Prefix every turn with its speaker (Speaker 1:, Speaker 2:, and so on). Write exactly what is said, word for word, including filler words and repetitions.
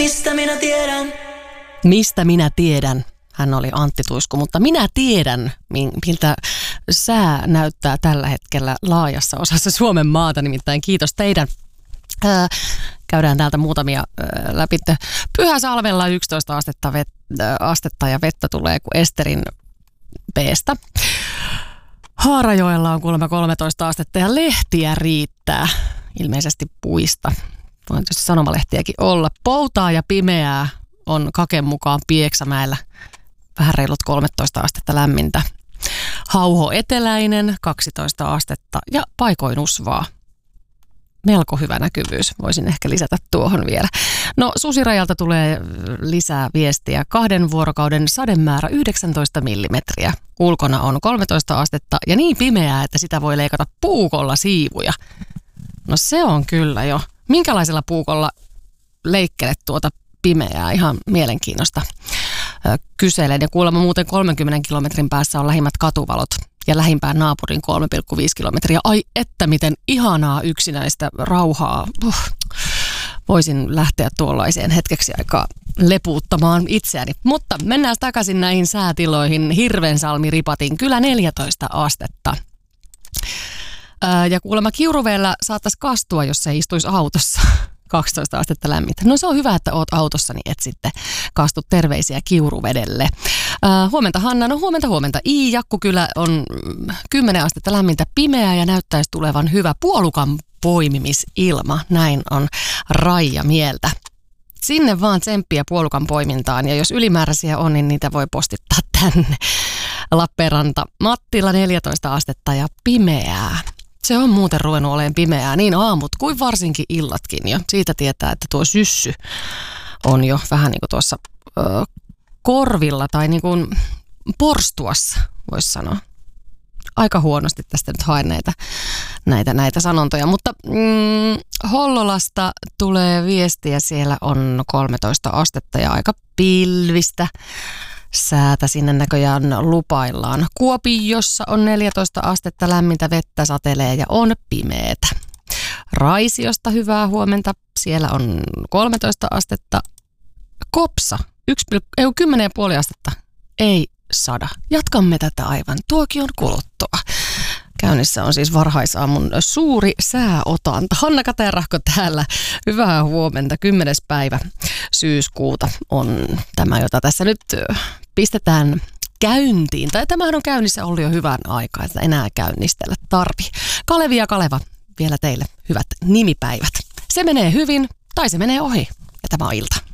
Speaker 1: Mistä minä tiedän?
Speaker 2: Mistä minä tiedän? Hän oli Antti Tuisku, mutta minä tiedän, miltä sää näyttää tällä hetkellä laajassa osassa Suomen maata, nimittäin kiitos teidän. Ää, käydään täältä muutamia ää, läpi. Pyhäsalmella yksitoista astetta, vet, ää, astetta ja vettä tulee kuin Esterin B:stä. Haarajoella on kuulemma kolmetoista astetta ja lehtiä riittää, ilmeisesti puista. Voin tietysti sanomalehtiäkin olla. Poutaa ja pimeää on Kaken mukaan Pieksämäellä. Vähän reilut kolmetoista astetta lämmintä. Hauho eteläinen, kaksitoista astetta ja paikoin usvaa. Melko hyvä näkyvyys, voisin ehkä lisätä tuohon vielä. No Susirajalta tulee lisää viestiä. Kahden vuorokauden sademäärä yhdeksäntoista millimetriä. Ulkona on kolmetoista astetta ja niin pimeää, että sitä voi leikata puukolla siivuja. No se on kyllä jo. Minkälaisella puukolla leikkelet tuota pimeää? Ihan mielenkiinnosta kyselen. Ja kuulemma muuten kolmenkymmenen kilometrin päässä on lähimmät katuvalot ja lähimpään naapurin kolme pilkku viisi kilometriä. Ai että miten ihanaa yksinäistä rauhaa. Uh. Voisin lähteä tuollaiseen hetkeksi aikaa lepuuttamaan itseäni. Mutta mennään takaisin näihin säätiloihin. Hirvensalmi-Ripatin kylä neljätoista astetta. Ää, ja kuulemma Kiuruvedellä saattaisi kastua, jos ei istuisi autossa. kaksitoista astetta lämmintä. No se on hyvä, että oot autossa, niin et sitten kastu terveisiä Kiuruvedelle. Ää, huomenta Hanna, no huomenta huomenta. I Jakkukylä on kymmenen astetta lämmintä, pimeää ja näyttäisi tulevan hyvä puolukan poimimisilma. Näin on Raija mieltä. Sinne vaan tsemppiä puolukan poimintaan ja jos ylimääräisiä on, niin niitä voi postittaa tänne. Lappeenranta, Mattila neljätoista astetta ja pimeää. Se on muuten ruvennut olemaan pimeää niin aamut kuin varsinkin illatkin jo. Siitä tietää, että tuo syssy on jo vähän niin kuin tuossa ö, korvilla tai niin kuin porstuassa, voisi sanoa. Aika huonosti tästä nyt haen näitä, näitä, näitä sanontoja, mutta mm, Hollolasta tulee viestiä. Siellä on kolmetoista astetta ja aika pilvistä säätä sinne näköjään lupaillaan. Kuopiossa on neljätoista astetta, lämmintä vettä satelee ja on pimeetä. Raisiosta hyvää huomenta. Siellä on kolmetoista astetta. Kopsa, kymmenen pilkku viisi astetta. Ei sada. Jatkamme tätä aivan tuokion kuluttua. Käynnissä on siis varhaisaamun suuri sääotanta. Hanna Katerahko täällä. Hyvää huomenta. Kymmenes päivä syyskuuta on tämä, jota tässä nyt pistetään käyntiin. Tai tämähän on käynnissä ollut jo hyvän aikaa, että enää käynnistellä tarvii. Kalevi ja Kaleva, vielä teille hyvät nimipäivät. Se menee hyvin tai se menee ohi. Ja tämä on ilta.